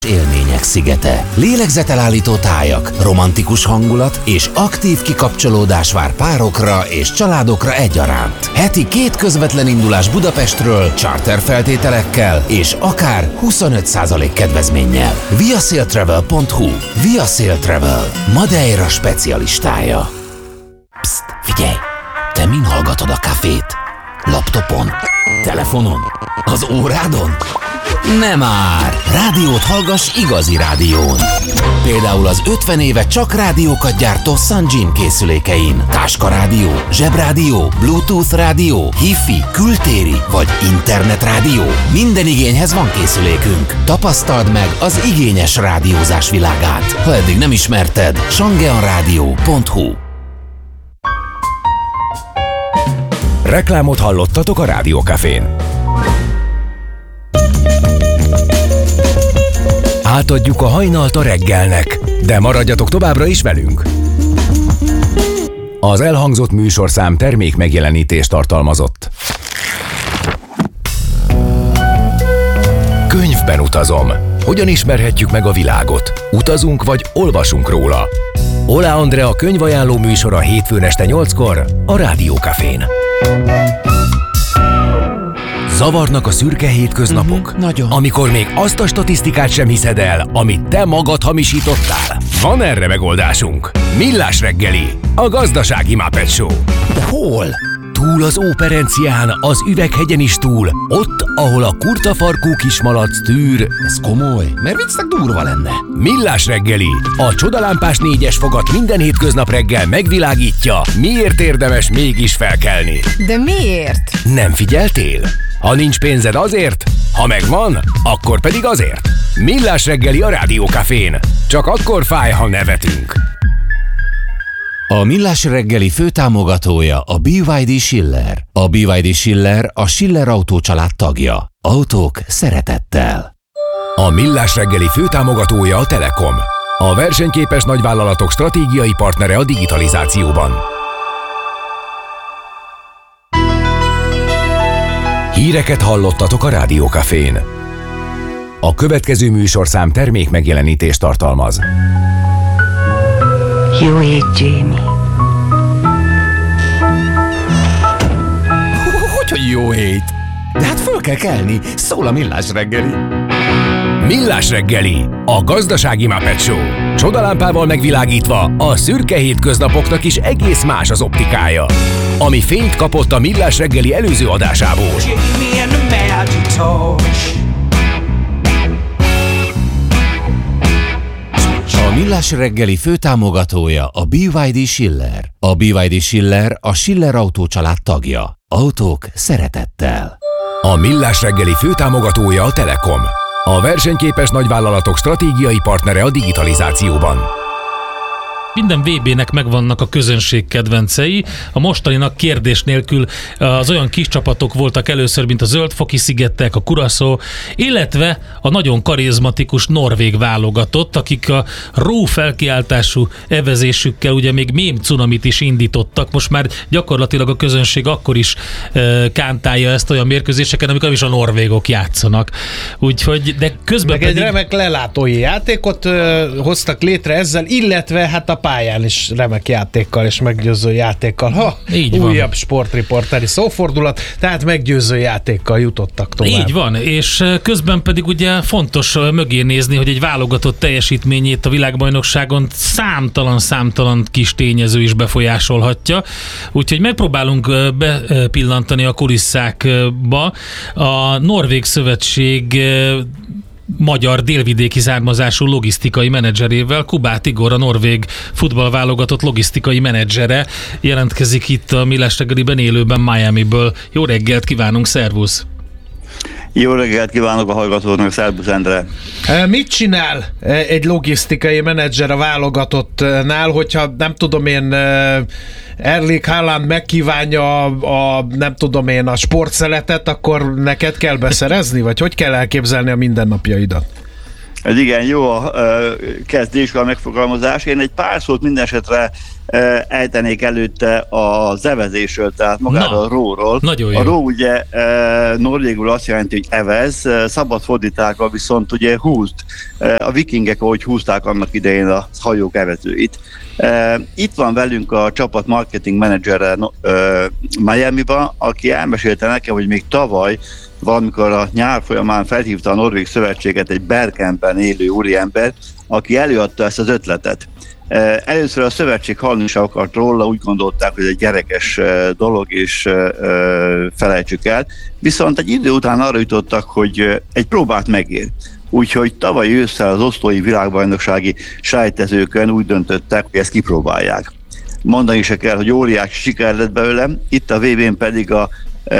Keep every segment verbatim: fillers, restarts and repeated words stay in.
Élmények szigete. Lélegzetelállító tájak, romantikus hangulat és aktív kikapcsolódás vár párokra és családokra egyaránt. Heti két közvetlen indulás Budapestről, charter feltételekkel és akár huszonöt százalék kedvezménnyel. viasailtravel pont hu. Viasail Travel. Madeira specialistája. Psst, figyelj! Te min hallgatod a kafét? Laptopon? Telefonon? Az órádon? Nem már! Rádiót hallgass igazi rádión. Például az ötven éve csak rádiókat gyártó Sunjin készülékein. Táskarádió, zsebrádió, Bluetooth rádió, Hi-Fi, kültéri vagy internetrádió. Minden igényhez van készülékünk. Tapasztald meg az igényes rádiózás világát. Ha eddig nem ismerted, shangeanradio pont hu. Reklámot hallottatok a Rádiókafén. Átadjuk a hajnalt a reggelnek, de maradjatok továbbra is velünk. Az elhangzott műsorszám termék megjelenítést tartalmazott. Könyvben utazom. Hogyan ismerhetjük meg a világot? Utazunk vagy olvasunk róla? Ola Andrea könyvajánló műsora hétfőn este nyolckor a Rádiókafén. Zavarnak a szürke hétköznapok? Mm-hmm, nagyon. Amikor még azt a statisztikát sem hiszed el, amit te magad hamisítottál? Van erre megoldásunk. Millás reggeli, a gazdasági Muppet Show. De hol? Túl az Óperencián, az Üveghegyen is túl, ott, ahol a kurtafarkú kismalac tűr. Ez komoly, mert viccnek durva lenne. Millás reggeli, a csodalámpás négyes fogat minden hétköznap reggel megvilágítja, miért érdemes mégis felkelni. De miért? Nem figyeltél? Ha nincs pénzed azért, ha megvan, akkor pedig azért. Millás reggeli a Rádiókafén. Csak akkor fáj, ha nevetünk. A Millás reggeli főtámogatója a bé vé dé Schiller. A bé vé dé Schiller a Schiller Autó család tagja. Autók szeretettel. A Millás reggeli főtámogatója a Telekom. A versenyképes nagyvállalatok stratégiai partnere a digitalizációban. Híreket hallottatok a Rádiókafén. A következő műsorszám termék megjelenítést tartalmaz. Jó ég, Jamie. Hogy jó hét? De hát föl kell kelni, szól a Millás reggeli. Millás reggeli, a gazdasági Muppet Show. Csodalámpával megvilágítva a szürke hétköznapoknak is egész más az optikája. Ami fényt kapott a Millás reggeli előző adásából. A Millás reggeli főtámogatója a bé vé dé Schiller. A bé vé dé Schiller a Schiller Autó család tagja. Autók szeretettel. A Millás reggeli főtámogatója a Telekom. A versenyképes nagyvállalatok stratégiai partnere a digitalizációban. Minden vé bének megvannak a közönség kedvencei. A mostaninak kérdés nélkül az olyan kis csapatok voltak először, mint a Zöld-foki-szigetek, a Curaçao, illetve a nagyon karizmatikus norvég válogatott, akik a ró felkiáltású evezésükkel ugye még mém cunamit is indítottak. Most már gyakorlatilag a közönség akkor is e, kántálja ezt olyan mérkőzéseken, amikor nem is a norvégok játszanak. Úgyhogy, de közben meg pedig... egy remek lelátói játékot ö, hoztak létre ezzel, illetve hát a pályán is remek játékkal és meggyőző játékkal. Ha, így újabb van. Sportriporteri szófordulat, tehát meggyőző játékkal jutottak tovább. Így van, és közben pedig ugye fontos mögé nézni, hogy egy válogatott teljesítményét a világbajnokságon számtalan-számtalan kis tényező is befolyásolhatja. Úgyhogy megpróbálunk bepillantani a kulisszákba. A Norvég Szövetség magyar délvidéki származású logisztikai menedzserével, Kubát Igor, a norvég futballválogatott logisztikai menedzsere jelentkezik itt a Millás reggeliben élőben Miamiből. Jó reggelt kívánunk, szervusz! Jó reggelt kívánok a hallgatóknak, szervusz Endre! Mit csinál egy logisztikai menedzser a válogatottnál, hogyha nem tudom én Erling Haaland megkívánja a, a nem tudom én a sportszeletet, akkor neked kell beszerezni? Vagy hogy kell elképzelni a mindennapjaidat? Ez igen, jó a kezdés, a megfogalmazás. Én egy pár szót minden esetre ejtenék előtte a zevezésről, tehát magáról a róról. Nagyon jó. A ró ugye norvégul azt jelenti, hogy evez, szabad fordítálva viszont ugye húzd. A vikingek, ahogy húzták annak idején a hajók evezőit. Itt van velünk a csapat marketing menedzsere Miamiba, aki elmesélte nekem, hogy még tavaly valamikor a nyár folyamán felhívta a Norvég Szövetséget egy Bergenben élő úriember, aki előadta ezt az ötletet. Először a szövetség hallni sem akart róla, úgy gondolták, hogy ez egy gyerekes dolog, és felejtsük el. Viszont egy idő után arra jutottak, hogy egy próbát megér. Úgyhogy tavaly ősszel az oszlói világbajnoksági sejtezőkön úgy döntöttek, hogy ezt kipróbálják. Mondani se kell, hogy óriási siker lett belőle, itt a vé bén pedig a,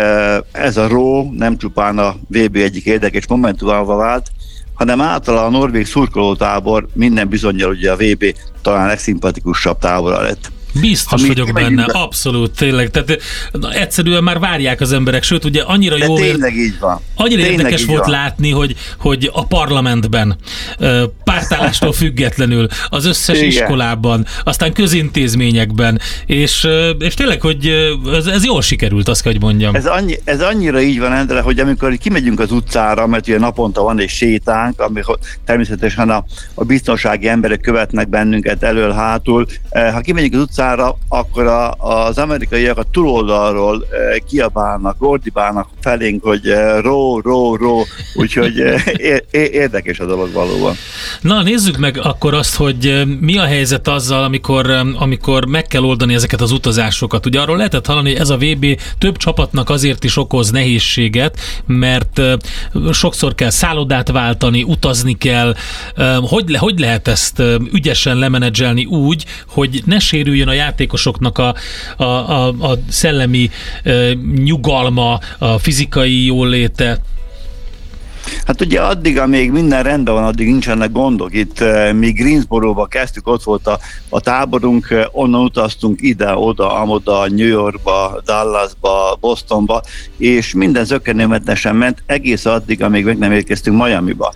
ez a ró nem csupán a vé bé egyik érdekes momentumával vált, hanem általában a norvég szurkolótábor minden bizonnyal ugye a vé bé talán legszimpatikusabb tábora lett. Biztos vagyok benne, be... abszolút, tényleg. Tehát na, egyszerűen már várják az emberek, sőt, ugye annyira de jó... tényleg így van. Annyira tényleg érdekes volt van. látni, hogy, hogy a parlamentben, pártállástól függetlenül, az összes Igen. iskolában, aztán közintézményekben, és, és tényleg, hogy ez, ez jól sikerült, azt kell, hogy mondjam. Ez, annyi, ez annyira így van, Endre, hogy amikor kimegyünk az utcára, mert ugye naponta van egy sétánk, amikor természetesen a, a biztonsági emberek követnek bennünket elől-hátul, ha kimegyünk az utcára, akkor a, az amerikaiak a túloldalról e, kiabálnak, ordibálnak felénk, hogy e, ró, ró, ró, úgyhogy e, érdekes a dolog valóban. Na, nézzük meg akkor azt, hogy mi a helyzet azzal, amikor, amikor meg kell oldani ezeket az utazásokat. Ugye arról lehetett hallani, hogy ez a vé bé több csapatnak azért is okoz nehézséget, mert sokszor kell szállodát váltani, utazni kell. Hogy, le, hogy lehet ezt ügyesen lemenedzselni úgy, hogy ne sérüljön a játékosoknak a, a, a, a szellemi e, nyugalma, a fizikai jóléte? Hát ugye addig, amíg minden rendben van, addig nincsenek gondok. Itt mi Greensboro-ba kezdtük, ott volt a, a táborunk, onnan utaztunk ide, oda, amoda, New Yorkba, Dallasba, Bostonba, és minden zökkenőmentesen ment egész addig, amíg meg nem érkeztünk Miamiba.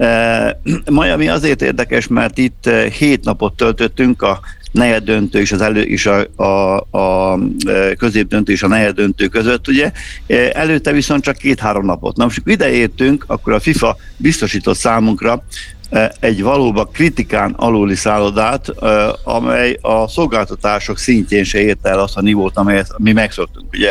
Miami azért érdekes, mert itt hét napot töltöttünk, a negyeddöntő és az elő és a, a, a középdöntő és a negyeddöntő között, ugye. Előtte viszont csak két-három napot. Na most ide értünk, akkor a FIFA biztosított számunkra egy valóban kritikán aluli szállodát, amely a szolgáltatások szintjén se érte el azt a nivót, amelyet mi megszoktunk. Ugye.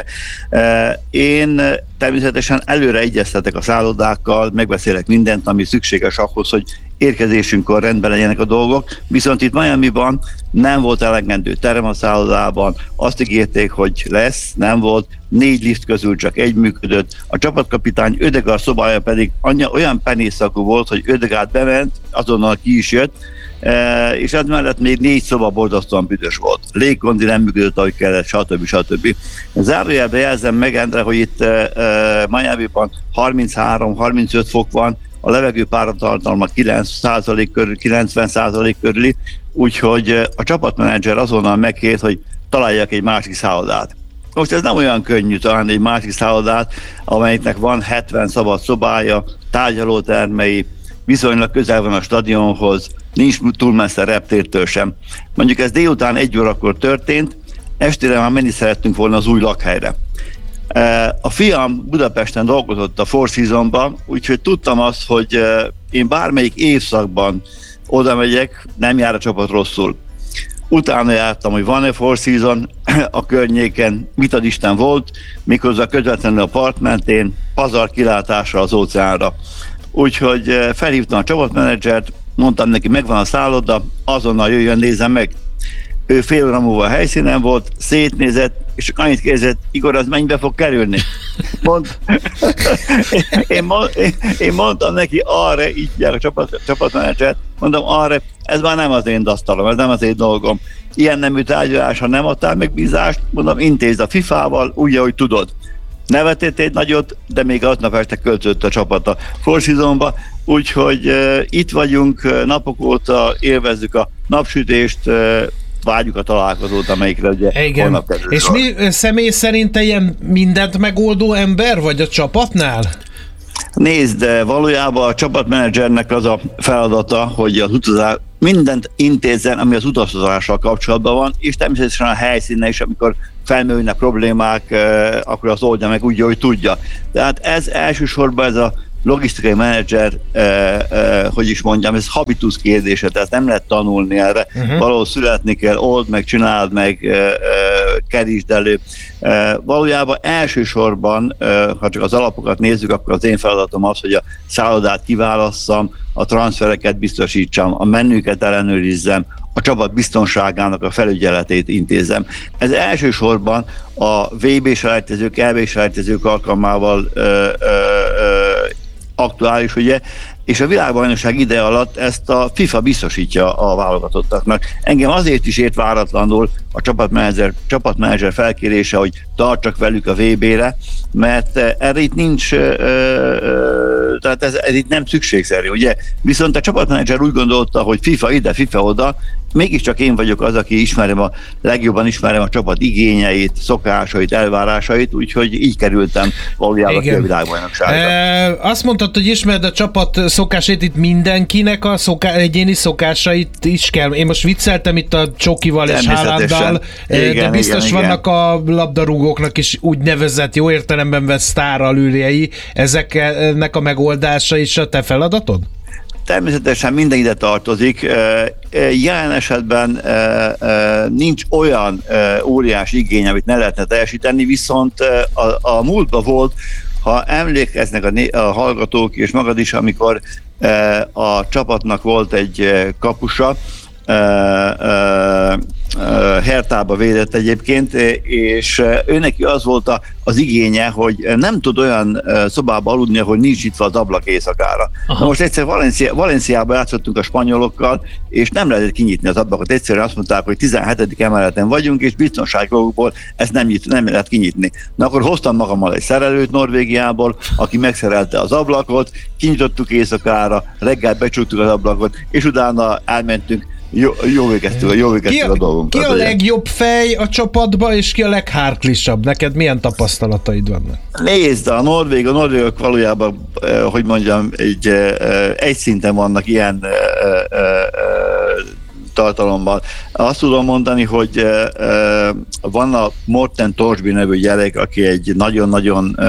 Én természetesen előre egyeztetek a szállodákkal, megbeszélek mindent, ami szükséges ahhoz, hogy érkezésünkkor rendben legyenek a dolgok, viszont itt Miamiban nem volt elegendő terem a szállodában, azt ígérték, hogy lesz, nem volt, négy lift közül csak egy működött, a csapatkapitány Ödegaard szobája pedig anya, olyan penészakú volt, hogy Ödegaard bement, azonnal ki is jött, e, és ez mellett még négy szoba borzasztóan büdös volt. Légkondi nem működött, ahogy kellett, stb. stb. Zárójelben jelzem meg, Endre, hogy itt e, Miamiban harminchárom-harmincöt fok van, a levegő páratartalma kilenc százalék körül, kilencven százalék körüli, úgyhogy a csapatmenedzser azonnal megkért, hogy találjak egy másik szállodát. Most ez nem olyan könnyű találni egy másik szállodát, amelyiknek van hetven szabad szobája, tárgyalótermei, viszonylag közel van a stadionhoz, nincs túl messze reptértől sem. Mondjuk ez délután egy órakor történt, estére már menni szerettünk volna az új lakhelyre. A fiam Budapesten dolgozott a Four Seasonban, úgyhogy tudtam azt, hogy én bármelyik évszakban oda megyek, nem jár a csapat rosszul. Utána jártam, hogy van-e Four Season a környéken, mit ad Isten volt, méghozzá közvetlenül a part mentén, pazar kilátásra az óceánra. Úgyhogy felhívtam a csapatmenedzsert, mondtam neki, megvan a szálloda, azonnal jöjjön, nézzen meg. Ő fél óra múlva a helyszínen volt, szétnézett, és csak annyit kérdezett, Igor, az mennyibe fog kerülni? Mond, én, mond, én, én mondtam neki arra, így jár a csapat, csapatmenedzsert, mondom arra, ez már nem az én dasztalom, ez nem az én dolgom. Ilyen nemű tárgyalásra nem adtál megbízást, mondom, intézd a fifával, úgy, ahogy tudod. Nevetett egy nagyot, de még aznap este költött a csapat a Four Seasonba, úgyhogy uh, itt vagyunk, uh, napok óta élvezzük a napsütést, uh, várjuk a találkozót, amelyikre ugye Igen. holnap kerül. És mi személy szerint ilyen mindent megoldó ember vagy a csapatnál? Nézd, valójában a csapatmenedzsernek az a feladata, hogy az utazás mindent intézzen, ami az utazással kapcsolatban van, és természetesen a helyszínen is, amikor felmerülnek problémák, akkor az oldja meg úgy, hogy tudja. Tehát ez elsősorban ez a logisztikai menedzser, eh, eh, hogy is mondjam, ez habitus kérdése, tehát nem lehet tanulni erre. Uh-huh. Valahol születni kell, old meg, csináld meg, eh, eh, kerítsd elő. Eh, valójában elsősorban, eh, ha csak az alapokat nézzük, akkor az én feladatom az, hogy a szállodát kiválasszam, a transfereket biztosítsam, a menüket ellenőrizzem, a csapat biztonságának a felügyeletét intézem. Ez elsősorban a vé bé-selejtezők, é bé-selejtezők alkalmával ö, ö, ö, aktuális, ugye, és a világbajnokság ide alatt ezt a FIFA biztosítja a válogatottaknak. Engem azért is ért váratlanul a csapatmenedzser, csapatmenedzser felkérése, hogy tartsak velük a vé bé-re, mert erre itt nincs, ö, ö, tehát ez, ez itt nem szükségszerű, ugye? Viszont a csapatmenedzser úgy gondolta, hogy FIFA ide, FIFA oda, mégiscsak én vagyok az, aki ismerem a, legjobban ismerem a csapat igényeit, szokásait, elvárásait, úgyhogy így kerültem valójában ki a világbajnokságra. E, azt mondtad, hogy ismered a csapat szokásait, itt mindenkinek a szoká, egyéni szokásait is kell. Én most vicceltem itt a Csokival és Haalanddal, de biztos igen, vannak igen. a labdarúgóknak is úgynevezett, jó értelemben vett sztáralüljei. Ezeknek a megoldása is a te feladatod? Természetesen minden ide tartozik. Jelen esetben nincs olyan óriási igény, amit ne lehetne teljesíteni, viszont a, a múltban volt, ha emlékeznek a, né- a hallgatók és magad is, amikor a csapatnak volt egy kapusa, Hertába védett egyébként, és őneki az volt a, az igénye, hogy nem tud olyan szobába aludni, hogy nincs nyitva az ablak éjszakára. Na most egyszer Valencia, Valenciába játszottunk a spanyolokkal, és nem lehetett kinyitni az ablakot. Egyszerűen azt mondták, hogy tizenhetedik emeleten vagyunk, és biztonságokból ezt nem, nyit, nem lehet kinyitni. Na akkor hoztam magammal egy szerelőt Norvégiából, aki megszerelte az ablakot, kinyitottuk éjszakára, reggel becsuktuk az ablakot, és utána elmentünk. Jó, jó végeztük, jó végeztük a, a dolgunkat. Ki a legjobb fej a csapatban, és ki a leghárklisabb? Neked milyen tapasztalataid vannak? Nézd, a norvég, a norvégok valójában, hogy mondjam, egy, egy szinten vannak ilyen tartalommal. Azt tudom mondani, hogy van a Morten Torsby nevű gyerek, aki egy nagyon-nagyon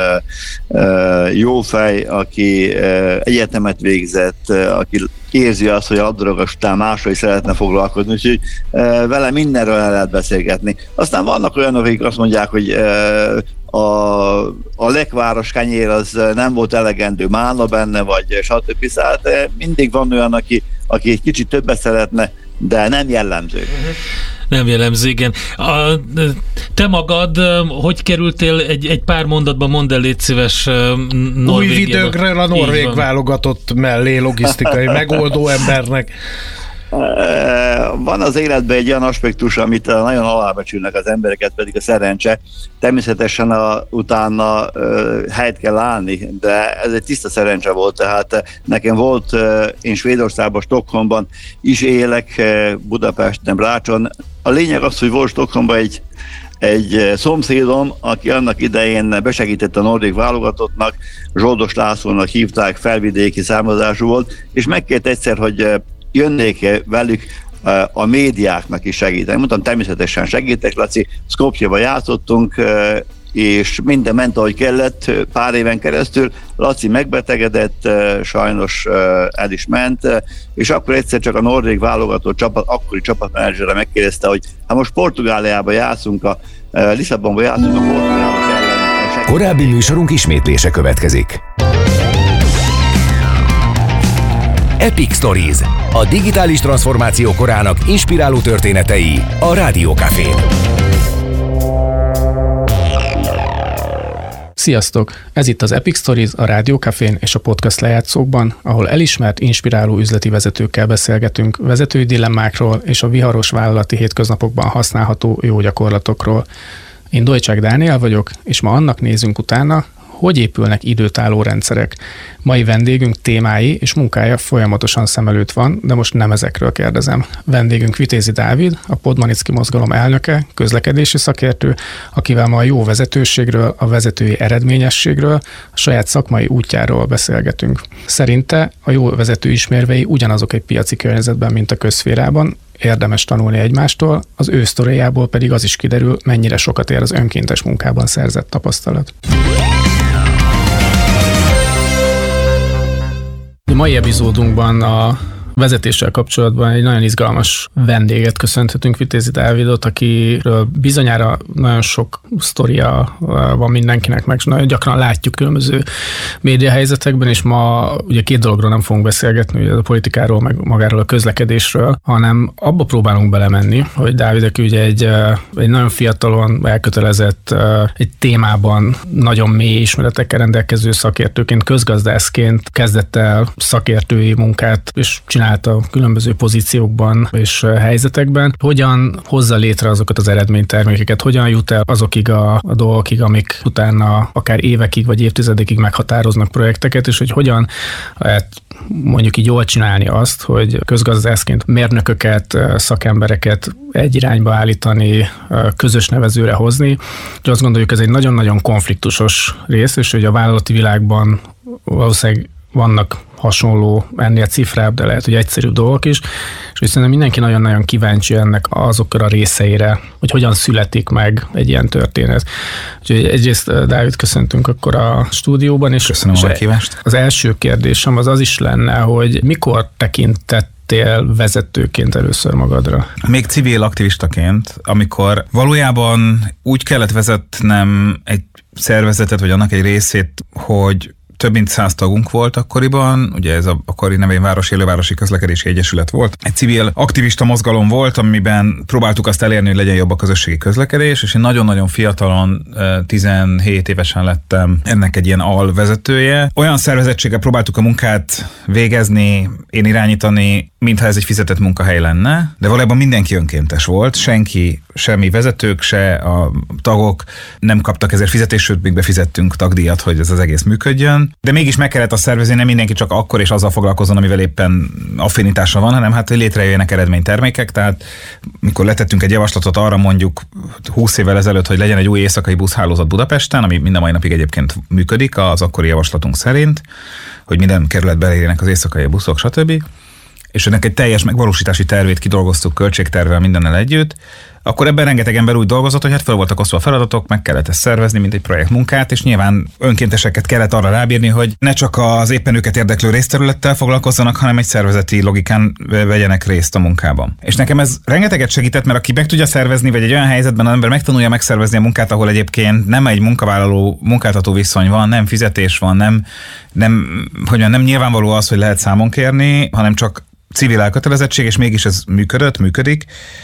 jó fej, aki egyetemet végzett, aki érzi azt, hogy a labdarúgás után másról is szeretne foglalkozni, úgyhogy vele mindenről el lehet beszélgetni. Aztán vannak olyanok, akik azt mondják, hogy a, a lekváros kenyér az nem volt elegendő mána benne, vagy stb. Tehát mindig van olyan, aki, aki egy kicsit többet szeretne, de nem jellemző. Nem jellemző, igen. A, te magad, hogy kerültél, egy, egy pár mondatban mondd el, légy szíves, Norvégiába. Újvidőkről a norvég válogatott mellé logisztikai megoldó embernek. Van az életben egy olyan aspektus, amit nagyon alábecsülnek az embereket, pedig a szerencse. Természetesen a, utána uh, helyt kell állni, de ez egy tiszta szerencse volt. Tehát nekem volt, uh, én Svédországban, Stockholmban is élek, uh, Budapesten, Brácson. A lényeg az, hogy volt Stockholmban egy egy szomszédom, aki annak idején besegített a norvég válogatottnak, Zsoldos Lászlónak hívták, felvidéki származású volt, és megkért egyszer, hogy jönnék velük a médiáknak is segíteni. Mondtam, természetesen segítek, Laci, Skopjeba játszottunk, és minden ment, ahogy kellett, pár éven keresztül. Laci megbetegedett, sajnos el is ment, és akkor egyszer csak a norvég válogatott csapat, akkori csapatmenedzsere megkérdezte, hogy hát most Portugáliába játszunk, a Lisszabonba játszunk, a Portugálok ellen. Korábbi műsorunk ismétlése következik. Epic Stories, a digitális transformáció korának inspiráló történetei a Rádió Cafén. Sziasztok! Ez itt az Epic Stories a Rádió Cafén és a podcast lejátszókban, ahol elismert, inspiráló üzleti vezetőkkel beszélgetünk vezetői dilemmákról és a viharos vállalati hétköznapokban használható jó gyakorlatokról. Én Dojcsák Dániel vagyok, és ma annak nézünk utána, hogy épülnek időtálló rendszerek. Mai vendégünk témái és munkája folyamatosan szem előtt van, de most nem ezekről kérdezem. Vendégünk Vitézi Dávid, a Podmanicki mozgalom elnöke, közlekedési szakértő, akivel ma a jó vezetőségről, a vezetői eredményességről, a saját szakmai útjáról beszélgetünk. Szerinte a jó vezető ismérvei ugyanazok egy piaci környezetben, mint a közszférában, érdemes tanulni egymástól, az ő sztoriából pedig az is kiderül, mennyire sokat ér az önkéntes munkában szerzett tapasztalat. A mai epizódunkban a vezetéssel kapcsolatban egy nagyon izgalmas vendéget köszönhetünk, Vitézi Dávidot, akiről bizonyára nagyon sok sztoria van mindenkinek, meg nagyon gyakran látjuk különböző médiahelyzetekben, és ma ugye két dologról nem fogunk beszélgetni, ugye a politikáról, meg magáról a közlekedésről, hanem abba próbálunk belemenni, hogy Dávid, aki ugye egy, egy nagyon fiatalon elkötelezett, egy témában nagyon mély ismeretekkel rendelkező szakértőként, közgazdászként kezdett el szakértői munkát, és csinálta különböző pozíciókban és helyzetekben. Hogyan hozza létre azokat az eredménytermékeket, hogyan jut el azokig a, a dolgokig, amik utána akár évekig vagy évtizedekig meghatároznak projekteket, és hogy hogyan lehet mondjuk így jól csinálni azt, hogy közgazdászként mérnököket, szakembereket egy irányba állítani, közös nevezőre hozni. Úgyhogy azt gondoljuk, ez egy nagyon-nagyon konfliktusos rész, és hogy a vállalati világban valószínűleg vannak hasonló, ennél cifrább, de lehet, hogy egyszerűbb dolgok is, és szerintem mindenki nagyon-nagyon kíváncsi ennek azokra a részeire, hogy hogyan születik meg egy ilyen történet. Úgyhogy egyrészt, Dávid, köszöntünk akkor a stúdióban, és, Köszönöm és a kívást. Az első kérdésem az az is lenne, hogy mikor tekintett vezetőként először magadra? Még civil aktivistaként, amikor valójában úgy kellett vezetnem egy szervezetet, vagy annak egy részét, hogy több mint száz tagunk volt akkoriban, ugye ez a akkori nevén Városi Élővárosi Közlekedési Egyesület volt. Egy civil aktivista mozgalom volt, amiben próbáltuk azt elérni, hogy legyen jobb a közösségi közlekedés, és én nagyon-nagyon fiatalon, tizenhét évesen lettem ennek egy ilyen alvezetője. Olyan szervezettséggel próbáltuk a munkát végezni, én irányítani, mintha ez egy fizetett munkahely lenne, de valójában mindenki önkéntes volt, senki, semmi vezetők, se a tagok nem kaptak ezért fizetést, sőt, még befizettünk tagdíjat, hogy ez az egész működjön. De mégis meg kellett azt szervezni, nem mindenki csak akkor és azzal foglalkozzon, amivel éppen affinitása van, hanem hát, hogy létrejöjjenek eredménytermékek. Tehát mikor letettünk egy javaslatot arra mondjuk húsz évvel ezelőtt, hogy legyen egy új éjszakai buszhálózat Budapesten, ami minden mai napig egyébként működik az akkori javaslatunk szerint, hogy minden kerületbe elérjenek az éjszakai buszok, stb. És ennek egy teljes megvalósítási tervét kidolgoztuk költségtervvel mindennel együtt, akkor ebben rengeteg ember úgy dolgozott, hogy hát fel voltak osztva a feladatok, meg kellett ezt szervezni, mint egy projektmunkát, és nyilván önkénteseket kellett arra rábírni, hogy ne csak az éppen őket érdeklő részterülettel foglalkozzanak, hanem egy szervezeti logikán vegyenek részt a munkában. És nekem ez rengeteget segített, mert aki meg tudja szervezni, vagy egy olyan helyzetben az ember megtanulja megszervezni a munkát, ahol egyébként nem egy munkavállaló munkáltató viszony van, nem fizetés van, nem, nem, hogy nem nyilvánvaló az, hogy lehet számon kérni, hanem csak civil elkötelezettség, és mégis ez működött, működik,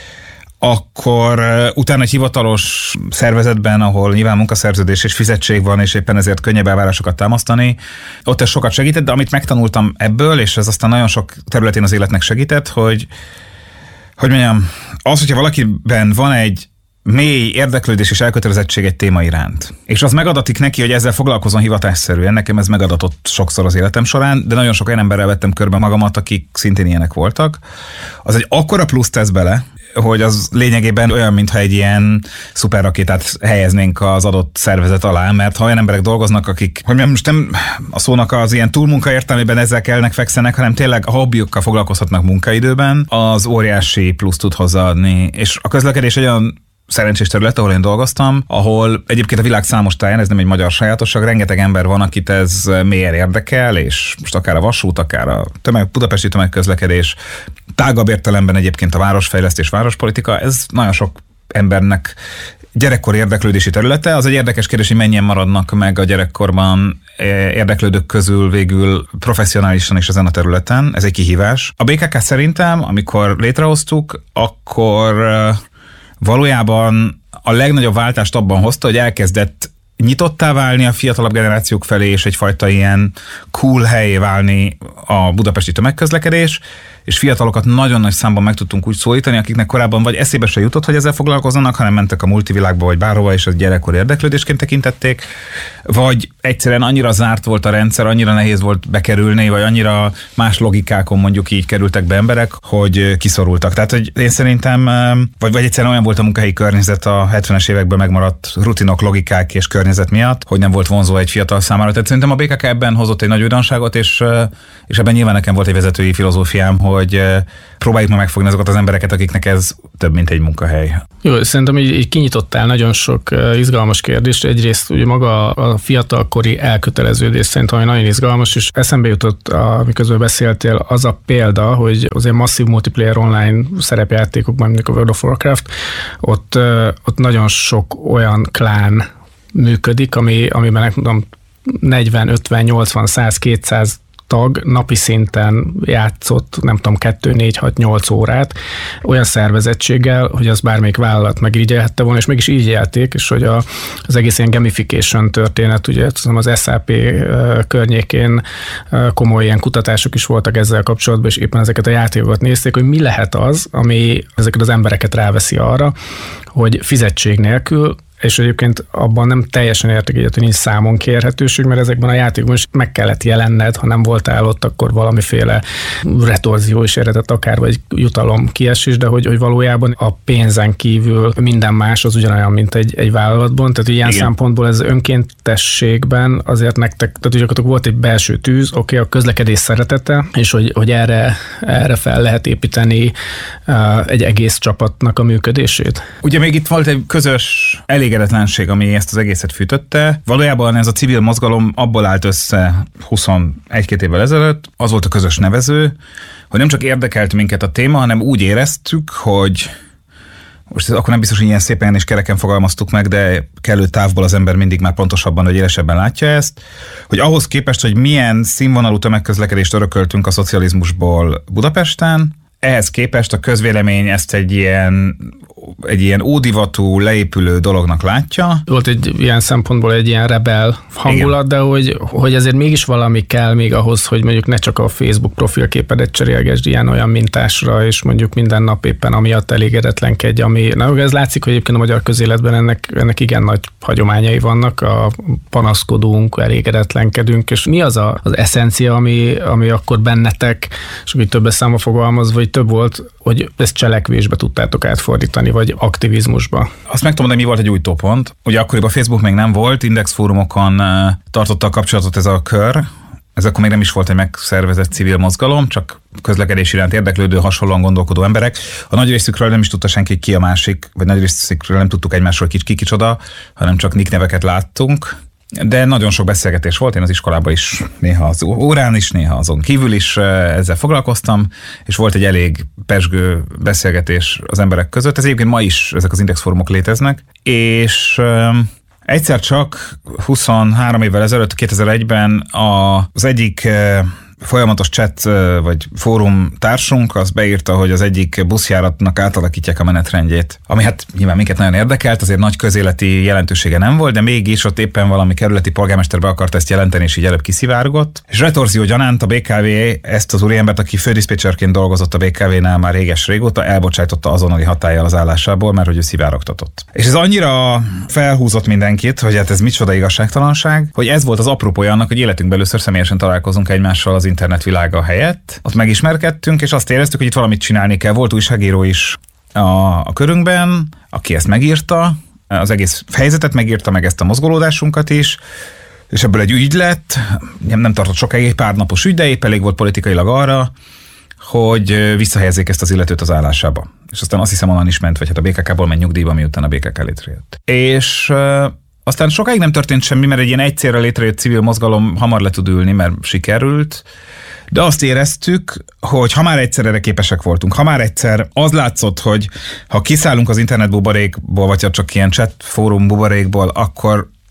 akkor utána egy hivatalos szervezetben, ahol nyilván munkaszerződés és fizetség van, és éppen ezért könnyebb elvárásokat támasztani, ott ez sokat segített, de amit megtanultam ebből, és ez aztán nagyon sok területén az életnek segített, hogy, hogy mondjam, az, hogyha valakiben van egy mély érdeklődés és elkötelezettség egy téma iránt. És az megadatik neki, hogy ezzel foglalkozom hivatásszerűen. Nekem ez megadatott sokszor az életem során, de nagyon sok olyan emberrel vettem körbe magamat, akik szintén ilyenek voltak. Az egy akkora plusz tesz bele, hogy az lényegében olyan, mintha egy ilyen szuperrakétát helyeznénk az adott szervezet alá, mert ha olyan emberek dolgoznak, akik, hogy most nem a szónak az ilyen túlmunka értelmében ezzel kellnek, fekszenek, hanem tényleg a hobbiukkal foglalkozhatnak munkaidőben, az óriási plusz tud hozzáadni. És a közlekedés egy olyan szerencsés terület, ahol én dolgoztam, ahol egyébként a világ számos táján, ez nem egy magyar sajátosság, rengeteg ember van, akit ez mélyen érdekel, és most akár a vasút, akár a tömeg, budapesti tömegközlekedés, tágabb értelemben egyébként a városfejlesztés, várospolitika, ez nagyon sok embernek gyerekkori érdeklődési területe. Az egy érdekes kérdés, hogy mennyien maradnak meg a gyerekkorban érdeklődők közül végül professzionálisan is ezen a területen. Ez egy kihívás. A bé ká ká szerintem, amikor létrehoztuk, akkor valójában a legnagyobb váltást abban hozta, hogy elkezdett nyitottá válni a fiatalabb generációk felé, és egyfajta ilyen cool helyé válni a budapesti tömegközlekedés, és fiatalokat nagyon nagy számban meg tudtunk úgy szólítani, akiknek korábban vagy eszébe se jutott, hogy ezzel foglalkozzanak, hanem mentek a multivilágba vagy bárhova, és ezt gyerekkori érdeklődésként tekintették, vagy egyszerűen annyira zárt volt a rendszer, annyira nehéz volt bekerülni, vagy annyira más logikákon mondjuk így kerültek be emberek, hogy kiszorultak. Tehát, hogy én szerintem, vagy, vagy egyszerűen olyan volt a munkahelyi környezet a hetvenes évekből megmaradt rutinok, logikák és környezet miatt, hogy nem volt vonzó egy fiatal számára. Tehát szerintem a bé ká ká ebben hozott egy nagy újdonságot, és, és ebben nyilván nekem volt egy vezetői filozófiám, hogy próbáljuk meg megfogni azokat az embereket, akiknek ez több, mint egy munkahely. Jó, szerintem így, így kinyitottál nagyon sok izgalmas kérdést. Egyrészt ugye maga a fiatalkori elköteleződés szerintem nagyon izgalmas, és eszembe jutott, amiközben beszéltél, az a példa, hogy azért masszív multiplayer online szerepjátékokban, mondjuk a World of Warcraft, ott, ott nagyon sok olyan klán működik, ami, amiben nem tudom, negyven, ötven, nyolcvan, száz, kétszáz tag napi szinten játszott, nem tudom, kettő, négy, hat, nyolc órát olyan szervezettséggel, hogy az bármelyik vállalat megirigyelhette volna, és mégis így élték, és hogy a, az egész ilyen gamification történet, ugye az es á pé környékén komoly ilyen kutatások is voltak ezzel kapcsolatban, és éppen ezeket a játékokat nézték, hogy mi lehet az, ami ezeket az embereket ráveszi arra, hogy fizetség nélkül, és egyébként abban nem teljesen értek egyet, hogy nincs számon kérhetőség, mert ezekben a játékban is meg kellett jelenned, ha nem voltál ott, akkor valamiféle retorzió is eredett akár, vagy jutalom kiesés, de hogy, hogy valójában a pénzen kívül minden más az ugyanolyan, mint egy, egy vállalatban. Tehát ilyen Igen. szempontból ez önkéntességben azért nektek, tehát gyakorlatilag volt egy belső tűz, oké, okay, a közlekedés szeretete, és hogy, hogy erre, erre fel lehet építeni uh, egy egész csapatnak a működését. Ugye még itt volt egy közös elégedetlenség, ami ezt az egészet fűtötte. Valójában ez a civil mozgalom abból állt össze huszonegy-két évvel ezelőtt, az volt a közös nevező, hogy nem csak érdekelt minket a téma, hanem úgy éreztük, hogy most akkor nem biztos, hogy ilyen szépen és kereken fogalmaztuk meg, de kellő távból az ember mindig már pontosabban vagy élesebben látja ezt, hogy ahhoz képest, hogy milyen színvonalú tömegközlekedést örököltünk a szocializmusból Budapesten, ehhez képest a közvélemény ezt egy ilyen, egy ilyen ódivatú, leépülő dolognak látja. Volt egy ilyen szempontból egy ilyen rebel hangulat, Igen. de hogy, hogy ezért mégis valami kell még ahhoz, hogy mondjuk ne csak a Facebook profilképedet cserélgesd ilyen olyan mintásra, és mondjuk minden nap éppen amiatt elégedetlenkedj, ami, na ez látszik, hogy egyébként a magyar közéletben ennek, ennek igen nagy hagyományai vannak, a panaszkodunk, elégedetlenkedünk, és mi az a, az eszencia, ami, ami akkor bennetek, és amit többes számba fogalmazva, vagy több volt, hogy ezt cselekvésbe tudtátok átfordítani, vagy aktivizmusba? Azt megtudom, hogy mi volt egy újtópont. Ugye akkoriban Facebook még nem volt, Index fórumokon tartotta a kapcsolatot ez a kör. Ez akkor még nem is volt egy megszervezett civil mozgalom, csak közlekedés iránt érdeklődő, hasonlóan gondolkodó emberek. A nagy részükről nem is tudta senki ki a másik, vagy nagy részükről nem tudtuk egymásról ki, ki kicsoda, hanem csak nick neveket láttunk. De nagyon sok beszélgetés volt, én az iskolában is, néha az órán is, néha azon kívül is ezzel foglalkoztam, és volt egy elég pezsgő beszélgetés az emberek között. Ez egyébként ma is ezek az indexfórumok léteznek, és egyszer csak huszonhárom évvel ezelőtt, kétezer-egyben az egyik folyamatos chat vagy fórum társunk az beírta, hogy az egyik buszjáratnak átalakítják a menetrendjét. Ami hát nyilván minket nagyon érdekelt, azért nagy közéleti jelentősége nem volt, de mégis ott éppen valami kerületi polgármester be akart ezt jelenteni, és így előbb kiszivárgott. És retorzió gyanánt a bé ká vé ezt az úriembert, aki fődiszpécserként dolgozott a bé ká vénál már réges régóta, elbocsájtotta azonnali hatállyal az állásából, mert hogy ő szivárogtatott. És ez annyira felhúzott mindenkit, hogy hát ez micsoda igazságtalanság, hogy ez volt az apropója annak, hogy életünkben először személyesen találkozunk egymással az internet világa helyett. Ott megismerkedtünk, és azt éreztük, hogy itt valamit csinálni kell. Volt újságíró is a, a körünkben, aki ezt megírta, az egész helyzetet megírta, meg ezt a mozgolódásunkat is, és ebből egy ügy lett, nem, nem tartott sokáig, egy pár napos ügy, de épp elég volt politikailag arra, hogy visszahelyezzék ezt az illetőt az állásába. És aztán azt hiszem onnan is ment, vagy hát a bé ká ká-ból ment nyugdíjba, miután a bé ká ká létrejött. És aztán sokáig nem történt semmi, mert egy ilyen egyszerre létrejött civil mozgalom hamar le tud ülni, mert sikerült, de azt éreztük, hogy ha már egyszer erre képesek voltunk, ha már egyszer az látszott, hogy ha kiszállunk az internet buborékból, vagy csak ilyen chat fórum buborékból, akkor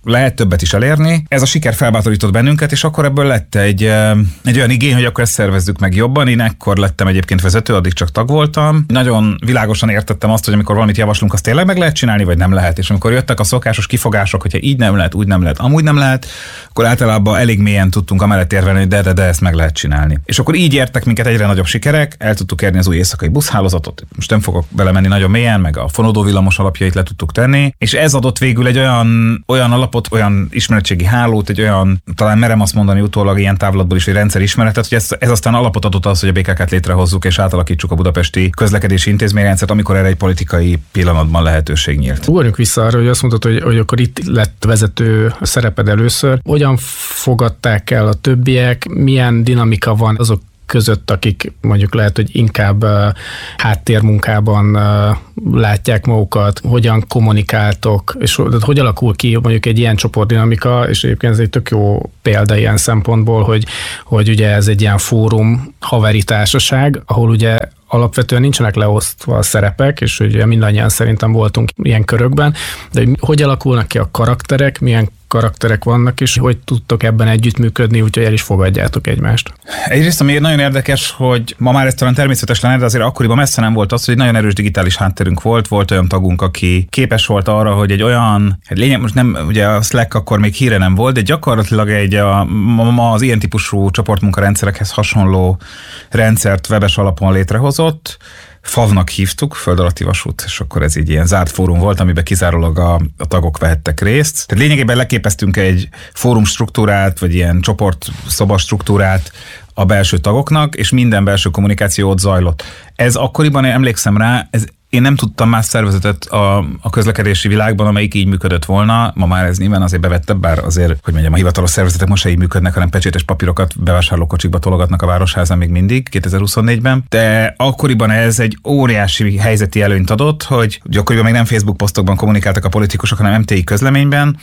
lehet többet is elérni. Ez a siker felbátorított bennünket, és akkor ebből lett egy, egy olyan igény, hogy akkor ezt szervezzük meg jobban. Én ekkor lettem egyébként vezető, addig csak tag voltam. Nagyon világosan értettem azt, hogy amikor valamit javaslunk, azt tényleg meg lehet csinálni, vagy nem lehet. És amikor jöttek a szokásos kifogások, hogyha így nem lehet, úgy nem lehet, amúgy nem lehet, akkor általában elég mélyen tudtunk amellett érvelni, hogy de, de, de ezt meg lehet csinálni. És akkor így értek minket egyre nagyobb sikerek, el tudtuk érni az új éjszakai buszhálózatot. Most nem fogok belemenni nagyon mélyen, meg a fonódó villamos alapjait le tudtuk tenni, és ez adott végül egy olyan, olyan alapot, olyan ismeretségi hálót, egy olyan, talán merem azt mondani utólag ilyen távlatból is, hogy rendszer ismeretet, hogy ez, ez aztán alapot adott az, hogy a bé ká ká-t létrehozzuk és átalakítsuk a budapesti közlekedési intézményrendszert, amikor erre egy politikai pillanatban lehetőség nyílt. Ugorjunk vissza arra, hogy azt mondtad, hogy, hogy akkor itt lett vezető szereped először. Hogyan fogadták el a többiek, milyen dinamika van azok között, akik mondjuk lehet, hogy inkább uh, háttérmunkában uh, látják magukat, hogyan kommunikáltok, és hogy alakul ki mondjuk egy ilyen csoportdinamika, és egyébként ez egy tök jó példa ilyen szempontból, hogy, hogy ugye ez egy ilyen fórum, haveri társaság, ahol ugye alapvetően nincsenek leosztva a szerepek, és ugye mindannyian szerintem voltunk ilyen körökben, de hogy, hogy alakulnak ki a karakterek, milyen karakterek vannak, és hogy tudtok ebben együttműködni, úgyhogy el is fogadjátok egymást. Egyrészt, ami nagyon érdekes, hogy ma már ez talán természetes lenne, de azért akkoriban messze nem volt az, hogy nagyon erős digitális hátterünk volt, volt olyan tagunk, aki képes volt arra, hogy egy olyan, hát lényeg, most nem, ugye a Slack akkor még híre nem volt, de gyakorlatilag egy a, ma az ilyen típusú csoportmunkarendszerekhez hasonló rendszert webes alapon létrehozott. FAV-nak hívtuk, Föld alatti vasút, és akkor ez egy ilyen zárt fórum volt, amiben kizárólag a, a tagok vehettek részt. Tehát lényegében leképeztünk egy fórum struktúrát, vagy ilyen csoport szoba struktúrát a belső tagoknak, és minden belső kommunikáció ott zajlott. Ez akkoriban, én emlékszem rá, ez én nem tudtam más szervezetet a, a közlekedési világban, amelyik így működött volna. Ma már ez nyilván azért bevettebb, bár azért, hogy mondjam, a hivatalos szervezetek most se így működnek, hanem pecsétes papírokat bevásárlókocsikba tologatnak a Városházán még mindig, kétezer-huszonnégyben. De akkoriban ez egy óriási helyzeti előnyt adott, hogy akkoriban még nem Facebook posztokban kommunikáltak a politikusok, hanem em té i közleményben,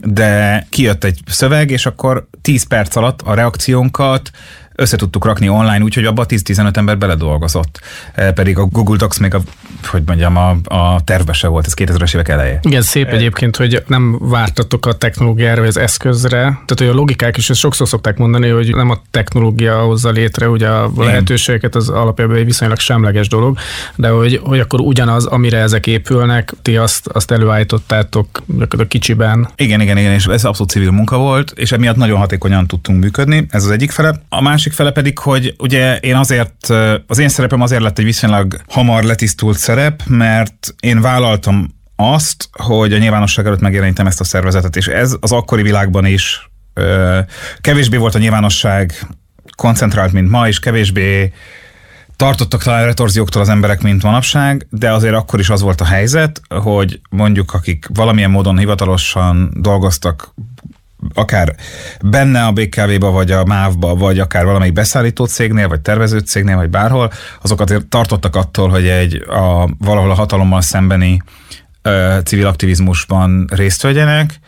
de kijött egy szöveg, és akkor tíz perc alatt a reakciónkat össze tudtuk rakni online, úgyhogy abban tíz-tizenöt ember beledolgozott. E, pedig a Google Docs még a, hogy mondjam, a, a tervbe se volt, ez kétezres évek eleje. Igen, szép egyébként, hogy nem vártatok a technológiára, vagy az eszközre. Tehát, hogy a logikák is, ezt sokszor szokták mondani, hogy nem a technológia hozza létre, ugye a lehetőségeket, az alapjában egy viszonylag semleges dolog, de hogy, hogy akkor ugyanaz, amire ezek épülnek, ti azt, azt előállítottátok a kicsiben. Igen, igen, igen, és ez abszolút civil munka volt, és emiatt nagyon hatékonyan tudtunk működni, ez az egyik fele. A másik fele pedig, hogy ugye én azért, az én szerepem azért lett egy viszonylag hamar letisztult szerep, mert én vállaltam azt, hogy a nyilvánosság előtt megjelenítem ezt a szervezetet, és ez az akkori világban is ö, kevésbé volt a nyilvánosság koncentrált, mint ma, és kevésbé tartottak talán retorzióktól az emberek, mint manapság, de azért akkor is az volt a helyzet, hogy mondjuk akik valamilyen módon hivatalosan dolgoztak akár benne a bé ká vé-ba, vagy a MÁV-ba, vagy akár valamelyik beszállító cégnél, vagy tervező cégnél, vagy bárhol, azokat azért tartottak attól, hogy egy a, valahol a hatalommal szembeni ö, civil aktivizmusban részt vegyenek.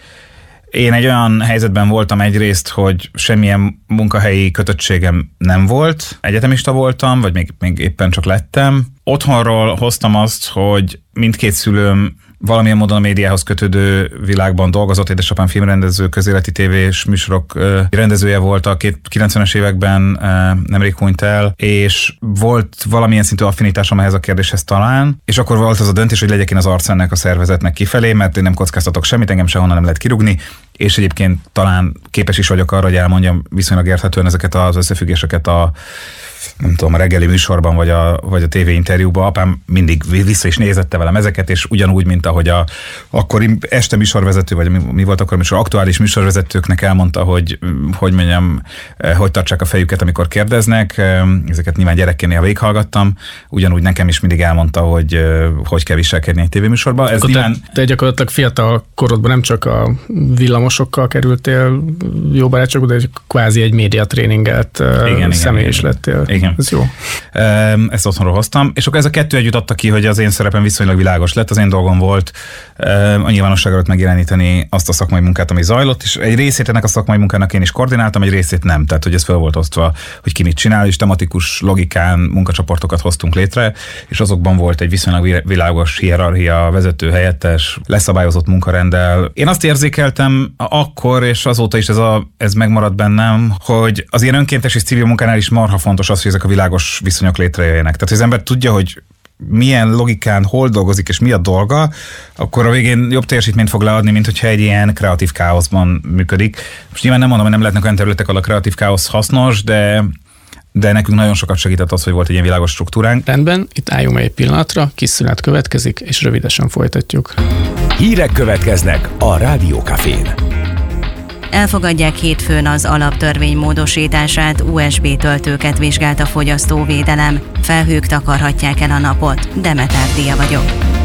Én egy olyan helyzetben voltam egyrészt, hogy semmilyen munkahelyi kötöttségem nem volt, egyetemista voltam, vagy még, még éppen csak lettem. Otthonról hoztam azt, hogy mindkét szülőm valamilyen módon a médiához kötődő világban dolgozott, édesapám filmrendező, közéleti tévés műsorok uh, rendezője volt a kilencvenes években, uh, nemrég hunyt el, és volt valamilyen szintű affinitásom ehhez a kérdéshez talán, és akkor volt az a döntés, hogy legyek én az arc ennek a szervezetnek kifelé, mert én nem kockáztatok semmit, engem sehonnan nem lehet kirúgni, és egyébként talán képes is vagyok arra, hogy elmondjam viszonylag érthetően ezeket az összefüggéseket a nem tudom, a reggeli műsorban, vagy a, vagy a tévéinterjúban. Apám mindig vissza is nézette velem ezeket, és ugyanúgy, mint ahogy a akkori este műsorvezető, vagy mi, mi volt akkor műsor, aktuális műsorvezetőknek elmondta, hogy hogy mondjam, hogy tartsák a fejüket, amikor kérdeznek. Ezeket nyilván gyerekként néha végighallgattam. Ugyanúgy nekem is mindig elmondta, hogy hogy kell viselkedni egy tévéműsorban. Ez nyilván... te, te gyakorlatilag fiatal korodban nem csak a villamosokkal kerültél jó barátságba, de kvázi egy médiatréningelt személy is lettél. Igen. Ez jó. Ezt otthonról hoztam, és akkor ez a kettő együtt adta ki, hogy az én szerepem viszonylag világos lett. Az én dolgom volt a nyilvánosság előtt megjeleníteni azt a szakmai munkát, ami zajlott, és egy részét ennek a szakmai munkának én is koordináltam, egy részét nem. Tehát, hogy ez fel volt osztva, hogy ki mit csinál, és tematikus logikán munkacsoportokat hoztunk létre, és azokban volt egy viszonylag világos hierarchia, vezető helyettes, leszabályozott munkarenddel. Én azt érzékeltem akkor, és azóta is ez, a, ez megmaradt bennem, hogy az ilyen önkéntes és civil munkánál is marha fontos az, hogy ezek a világos viszonyok létrejöjjenek. Tehát, hogy az ember tudja, hogy milyen logikán hol dolgozik és mi a dolga, akkor a végén jobb teljesítményt fog leadni, mint hogyha egy ilyen kreatív káoszban működik. Most nyilván nem mondom, hogy nem lehetnek olyan területek, ahol a kreatív káosz hasznos, de de nekünk nagyon sokat segített az, hogy volt egy ilyen világos struktúránk. Rendben, itt álljunk egy pillanatra, kis szünet következik, és rövidesen folytatjuk. Hírek következnek a Rádió Cafén. Elfogadják hétfőn az alaptörvény módosítását, u es bé töltőket vizsgált a fogyasztóvédelem. Felhők takarhatják el a napot. Demeter Díja vagyok.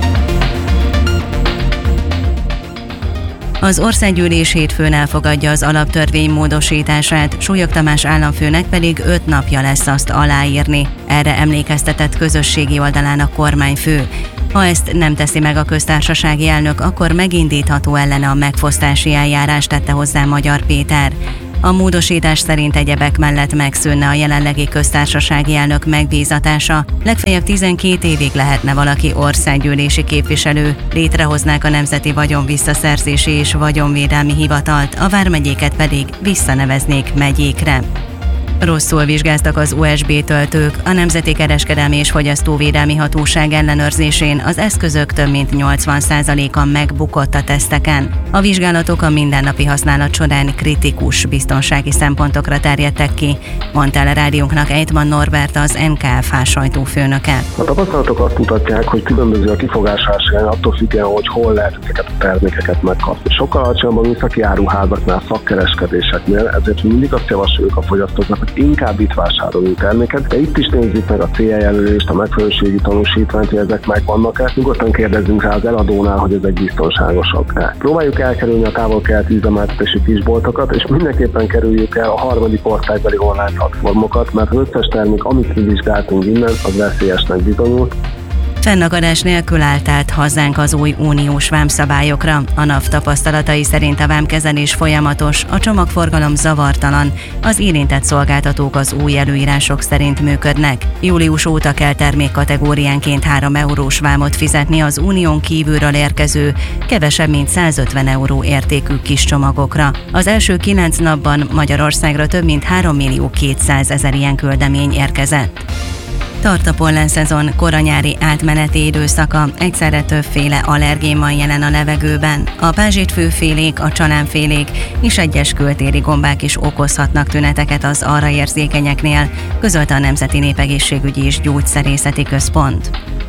Az országgyűlés hétfőn elfogadja az alaptörvény módosítását, Súlyog Tamás államfőnek pedig öt napja lesz azt aláírni. Erre emlékeztetett közösségi oldalán a kormányfő. Ha ezt nem teszi meg a köztársasági elnök, akkor megindítható ellene a megfosztási eljárás, tette hozzá Magyar Péter. A módosítás szerint egyebek mellett megszűnne a jelenlegi köztársasági elnök megbízatása, legfeljebb tizenkét évig lehetne valaki országgyűlési képviselő, létrehoznák a Nemzeti Vagyonvisszaszerzési és Vagyonvédelmi Hivatalt, a vármegyéket pedig visszaneveznék megyékre. Rosszul vizsgáztak az u es bé töltők. A Nemzeti Kereskedelmi és Fogyasztóvédelmi Hatóság ellenőrzésén az eszközök több mint nyolcvan százaléka megbukott a teszteken. A vizsgálatok a mindennapi használat során kritikus biztonsági szempontokra terjedtek ki, mondta el a rádiónknak Ejtman Norbert, az en ká ef há sajtófőnöke. A tapasztalatok azt mutatják, hogy különböző a kifogásási attól függően, hogy hol lehet ezeket a termékeket megkapni. Sokkal alacsonyabb a műszaki áruházaknál, szakkereskedéseknél, ezért mindig azt javasoljuk a fogyasztóknak, hogy inkább itt vásároljunk terméket, de itt is nézzük meg a céljelölést, a megfelelőségi tanúsítványt, hogy ezek megvannak-e. Nyugodtan kérdezzünk rá az eladónál, hogy ezek biztonságosak-e. Próbáljuk elkerülni a távol-keleti üzemeltetési kisboltokat, és mindenképpen kerüljük el a harmadik országbeli online platformokat, mert az összes termék, amit vizsgáltunk innen, az veszélyesnek bizonyult. Fennakadás nélkül állt át hazánk az új uniós vámszabályokra. A NAV tapasztalatai szerint a vámkezelés folyamatos, a csomagforgalom zavartalan, az érintett szolgáltatók az új előírások szerint működnek. Július óta kell termékkategóriánként három eurós vámot fizetni az unión kívülről érkező, kevesebb mint százötven euró értékű kis csomagokra. Az első kilenc napban Magyarországra több mint három millió kétszázezer ilyen küldemény érkezett. Tart a pollenszezon, koranyári átmeneti időszaka, egyszerre többféle allergén van jelen a levegőben. A pázsitfőfélék, a csalánfélék és egyes kültéri gombák is okozhatnak tüneteket az arra érzékenyeknél, közölte a Nemzeti Népegészségügyi és Gyógyszerészeti Központ.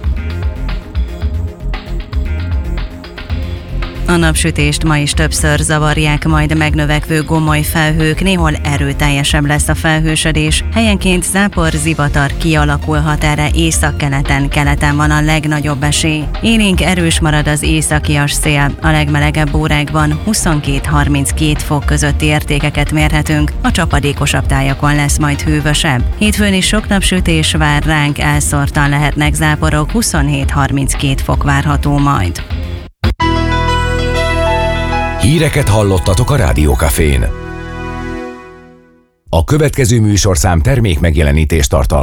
A napsütést ma is többször zavarják majd megnövekvő gomoly felhők, néhol erőteljesebb lesz a felhősödés. Helyenként zápor, zivatar kialakulhat, erre északkeleten, keleten van a legnagyobb esély. Élénk erős marad az északias szél, a legmelegebb órákban huszonkét-harminckét fok közötti értékeket mérhetünk, a csapadékosabb tájakon lesz majd hűvösebb. Hétfőn is sok napsütés vár ránk, elszórtan lehetnek záporok, huszonhét-harminckét fok várható majd. Híreket hallottatok a Rádió Cafén. A következő műsorszám termék megjelenítést tartalmaz.